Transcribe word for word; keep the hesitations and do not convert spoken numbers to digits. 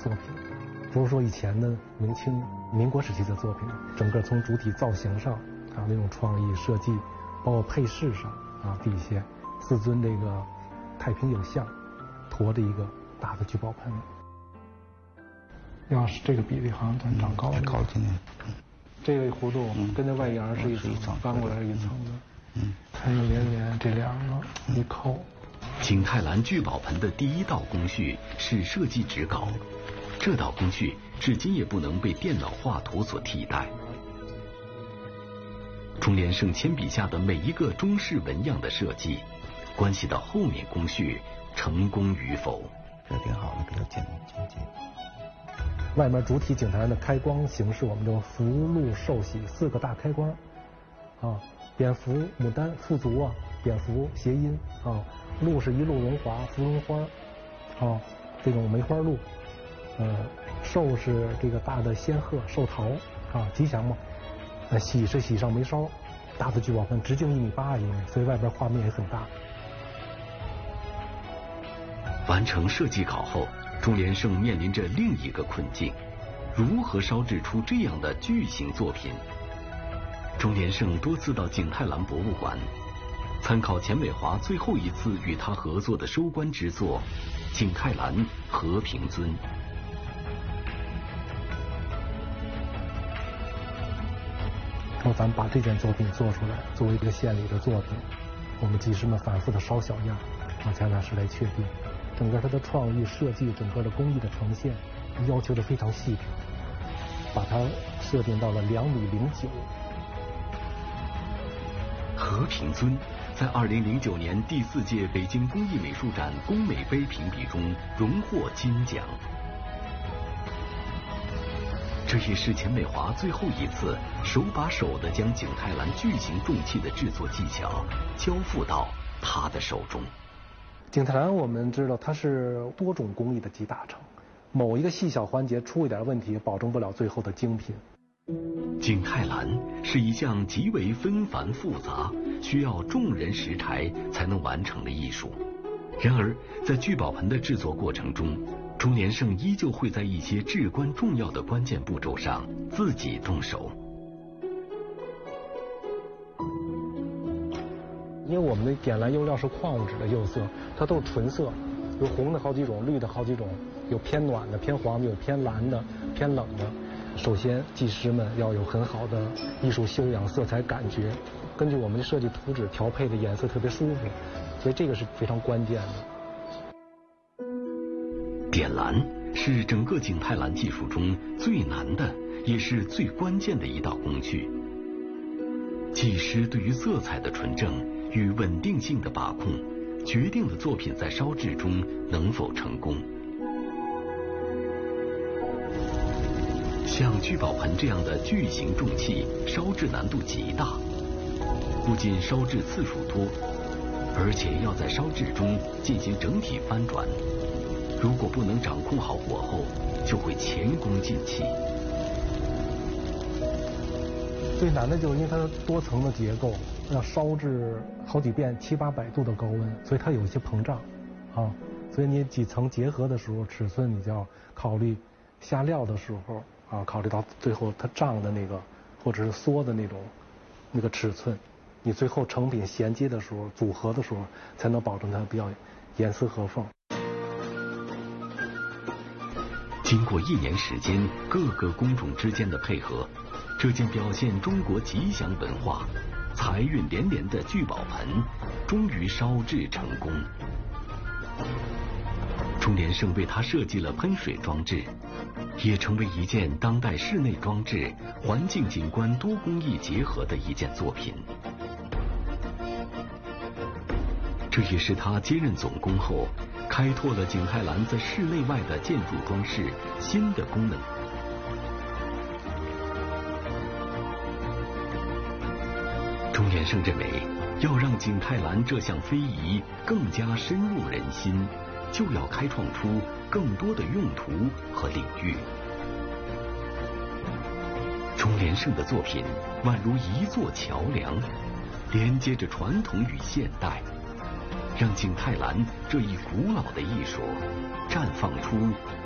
作品，不是说以前的明清、民国时期的作品，整个从主体造型上啊那种创意设计，包括配饰上啊底下四尊这个太平影像，驮着一个大的聚宝盆。要是这个比例好像咱长高了， 高了点。 这个弧度跟这外沿是一层，翻过来一层的。嗯，还有连连这两个一扣。 景泰蓝聚宝盆的第一道工序是设计纸稿，这道工序至今也不能被电脑画图所替代。钟连胜铅笔下的每一个中式纹样的设计，关系到后面工序成功与否。 这挺好的，比较简简洁。 外面主体景泰蓝的开光形式，我们就福禄寿喜四个大开光，啊，蝙蝠、牡丹、富足啊，蝙蝠谐音啊，鹿是一路荣华，芙蓉花，啊，这种梅花鹿，呃，寿是这个大的仙鹤，寿桃啊，吉祥嘛。呃，喜是喜上眉梢，大的聚宝盆直径一米八，因为所以外边画面也很大。 完成设计稿后，钟连胜面临着另一个困境：如何烧制出这样的巨型作品？钟连胜多次到景泰蓝博物馆，参考钱伟华最后一次与他合作的收官之作《景泰蓝和平尊》。 说咱们把这件作品做出来，作为一个献礼的作品，我们技师们反复的烧小样，让蒋大师来确定。整个它的创意设计，整个的工艺的呈现，要求的非常细致，把它设定到了两米零九。 和平尊在二零零九年第四届北京工艺美术展工美杯评比中荣获金奖。这也是钱伟华最后一次手把手地将景泰蓝巨型重器的制作技巧交付到他的手中。 景泰蓝我们知道它是多种工艺的集大成，某一个细小环节出一点问题，保证不了最后的精品。 景泰蓝是一项极为纷繁复杂，需要众人拾柴才能完成的艺术。然而，在聚宝盆的制作过程中，钟连胜依旧会在一些至关重要的关键步骤上自己动手。 因为我们的点蓝釉料是矿物质的釉色，它都是纯色，有红的好几种，绿的好几种，有偏暖的、偏黄的，有偏蓝的、偏冷的。首先，技师们要有很好的艺术修养、色彩感觉，根据我们的设计图纸调配的颜色特别舒服，所以这个是非常关键的。 点蓝是整个景泰蓝技术中最难的，也是最关键的一道工序。技师对于色彩的纯正与稳定性的把控，决定了作品在烧制中能否成功。像聚宝盆这样的巨型重器，烧制难度极大，不仅烧制次数多，而且要在烧制中进行整体翻转。如果不能掌控好火候，就会前功尽弃。 最难的就是因为它多层的结构，要烧制好几遍七八百度的高温，所以它有一些膨胀，啊，所以你几层结合的时候，尺寸你就要考虑下料的时候啊，考虑到最后它胀的那个或者是缩的那种那个尺寸，你最后成品衔接的时候、组合的时候，才能保证它比较严丝合缝。 经过一年时间，各个工种之间的配合，这件表现中国吉祥文化、财运连连的聚宝盆，终于烧制成功。钟连胜为它设计了喷水装置，也成为一件当代室内装置、环境景观多工艺结合的一件作品。这也是他接任总工后，开拓了景泰蓝在室内外的建筑装饰新的功能。钟连胜认为，要让景泰蓝这项非遗更加深入人心，就要开创出更多的用途和领域。钟连胜的作品宛如一座桥梁，连接着传统与现代，让景泰蓝这一古老的艺术绽放出